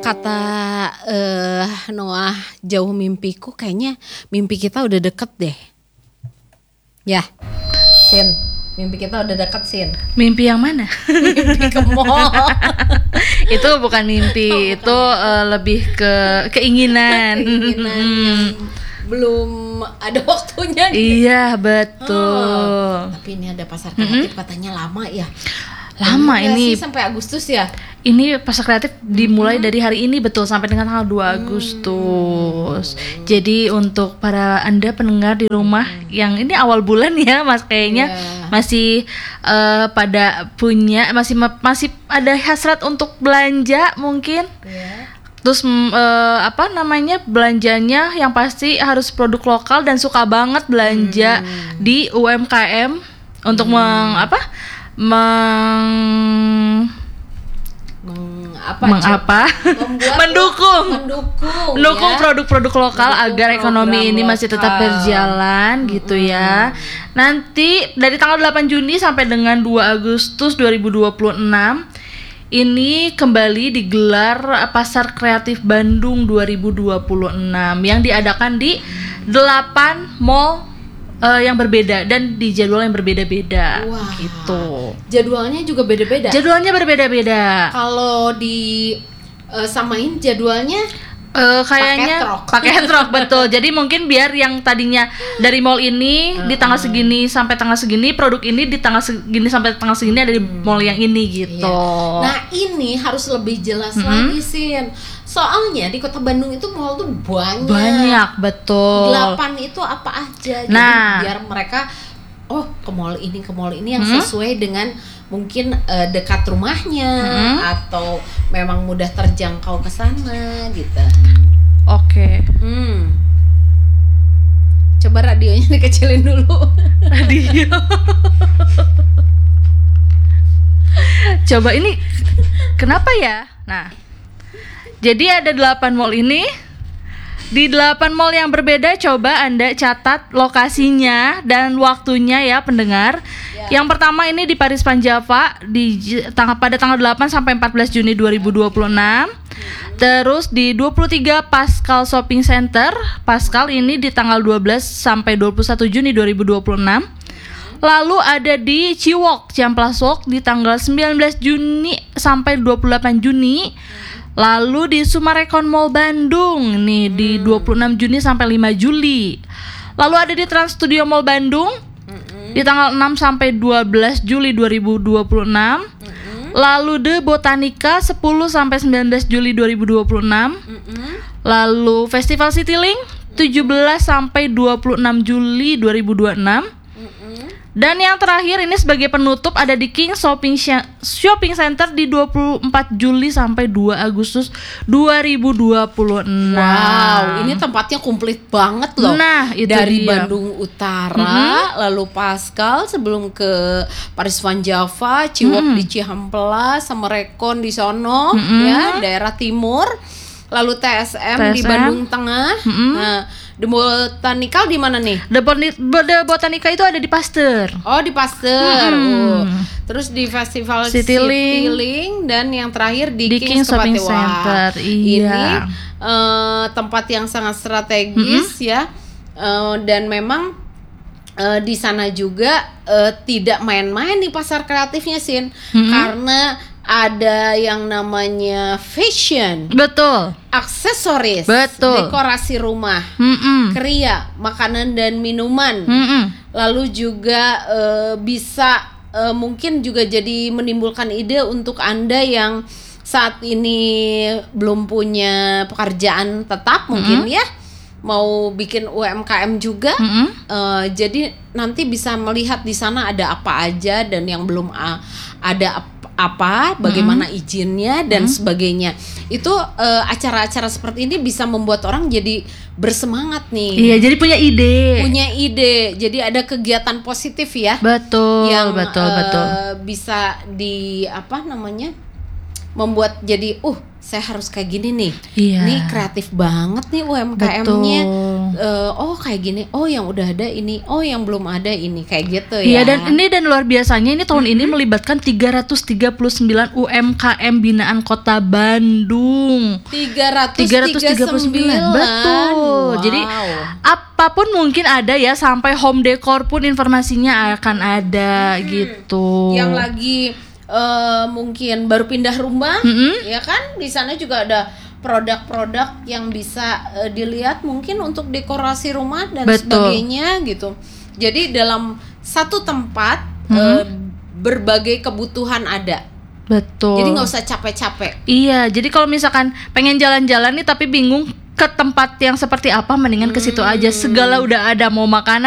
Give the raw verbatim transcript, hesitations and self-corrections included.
kata uh, Noah jauh mimpiku, kayaknya mimpi kita udah deket deh. Ya, Sin, mimpi kita udah deket, Sin. Mimpi yang mana? Mimpi ke mall. Itu bukan mimpi, oh, bukan. Itu uh, lebih ke keinginan. Keinginan yang belum ada waktunya. Iya, betul. Oh, tapi ini ada pasar kreatif, mm-hmm. katanya lama ya. Lama ini sih, sampai Agustus ya. Ini pasar kreatif dimulai hmm. dari hari ini, betul, sampai dengan tanggal dua Agustus. Hmm. Jadi untuk para Anda pendengar di rumah hmm. yang ini awal bulan ya, Mas, kayaknya yeah. masih uh, pada punya masih masih ada hasrat untuk belanja mungkin. Yeah. Terus uh, apa namanya, belanjanya yang pasti harus produk lokal dan suka banget belanja hmm. di U M K M untuk hmm. meng apa? meng meng apa, mengapa mendukung mendukung mendukung ya? produk-produk lokal mendukung agar ekonomi ini lokal. masih tetap berjalan hmm. gitu ya. Nanti dari tanggal delapan Juni sampai dengan dua Agustus dua ribu dua puluh enam ini kembali digelar Pasar Kreatif Bandung dua ribu dua puluh enam yang diadakan di delapan mall Uh, yang berbeda dan di jadwal yang berbeda-beda. Wah, gitu. Jadwalnya juga beda-beda. Jadwalnya berbeda-beda. Kalau di uh, samain jadwalnya uh, kayaknya pakai headrock betul. Jadi mungkin biar yang tadinya dari mall ini uh, di tanggal segini sampai tanggal segini, produk ini di tanggal segini sampai tanggal segini ada di mall yang ini gitu. Iya. Nah, ini harus lebih jelas mm-hmm. lagi, Sin. Soalnya di Kota Bandung itu mall tuh banyak. Banyak, betul. Delapan itu apa aja. Jadi nah. biar mereka oh ke mall ini, ke mall ini yang hmm? sesuai dengan mungkin uh, dekat rumahnya hmm? atau memang mudah terjangkau ke sana gitu. Oke. Okay. Hmm. Coba radionya dikecilin dulu. Radio. Coba ini kenapa ya? Nah, jadi ada delapan mall ini. Di delapan mall yang berbeda, coba Anda catat lokasinya dan waktunya ya pendengar. Ya. Yang pertama ini di Paris Panjava di tanggal pada tanggal delapan sampai empat belas Juni dua ribu dua puluh enam. Hmm. Terus di dua puluh tiga Pascal Shopping Center. Pascal ini di tanggal dua belas sampai dua puluh satu Juni dua ribu dua puluh enam. Lalu ada di Ciwok, Ciamplas Walk di tanggal sembilan belas Juni sampai dua puluh delapan Juni. Lalu di Sumarekon Mall Bandung nih hmm. di dua puluh enam Juni sampai lima Juli. Lalu ada di Trans Studio Mall Bandung hmm. di tanggal enam sampai dua belas Juli dua ribu dua puluh enam. Hmm. Lalu The Botanica sepuluh sampai sembilan belas Juli dua ribu dua puluh enam. Hmm. Lalu Festival Citylink tujuh belas sampai dua puluh enam Juli dua ribu dua puluh enam. Dan yang terakhir ini sebagai penutup ada di King Shopping Shopping Center di dua puluh empat Juli sampai dua Agustus dua ribu dua puluh enam. Wow, ini tempatnya komplit banget loh. Nah, itu dari dia. Bandung Utara, mm-hmm. lalu Pascal sebelum ke Paris Panjava, Ciwok mm-hmm. di Cihampelas, Sumarekon di sono mm-hmm. ya, daerah timur. Lalu T S M, T S M di Bandung Tengah. Mm-hmm. Nah, The Botanical di mana nih? The, Boni- The Botanica itu ada di Pasteur. Oh, di Pasteur. Hmm. Oh. Terus di Festival Citylink. Citylink dan yang terakhir di, di King Shopping Center. Iya. Ini uh, tempat yang sangat strategis mm-hmm. ya. Uh, dan memang uh, di sana juga uh, tidak main-main di pasar kreatifnya, Sin. Mm-hmm. Karena ada yang namanya fashion, betul, aksesoris, betul, dekorasi rumah, Mm-mm. kriya, makanan dan minuman, Mm-mm. lalu juga uh, bisa uh, mungkin juga jadi menimbulkan ide untuk Anda yang saat ini belum punya pekerjaan tetap, mungkin Mm-mm. ya mau bikin U M K M juga, mm-hmm. uh, jadi nanti bisa melihat di sana ada apa aja dan yang belum uh, ada ap- apa, bagaimana mm-hmm. izinnya dan mm-hmm. sebagainya. Itu uh, acara-acara seperti ini bisa membuat orang jadi bersemangat nih. Iya, jadi punya ide. Punya ide. Jadi ada kegiatan positif ya. Betul, yang, betul, uh, betul. bisa di apa namanya? membuat jadi uh saya harus kayak gini nih. Iya. Ini kreatif banget nih U M K M-nya. Uh, oh kayak gini. Oh yang udah ada ini. Oh yang belum ada ini. Kayak gitu ya. Iya, dan ini dan luar biasanya ini tahun mm-hmm. ini melibatkan tiga ratus tiga puluh sembilan U M K M binaan Kota Bandung. tiga ratus tiga puluh sembilan. Betul. Wow. Jadi apapun mungkin ada ya, sampai home decor pun informasinya akan ada hmm. gitu. Yang lagi Uh, mungkin baru pindah rumah, mm-hmm. ya kan, di sana juga ada produk-produk yang bisa uh, dilihat mungkin untuk dekorasi rumah dan Betul. sebagainya gitu. Jadi dalam satu tempat mm-hmm. uh, berbagai kebutuhan ada. Betul. Jadi nggak usah capek-capek. Iya, jadi kalau misalkan pengen jalan-jalan nih tapi bingung ke tempat yang seperti apa, mendingan ke situ aja. Segala udah ada, mau makanan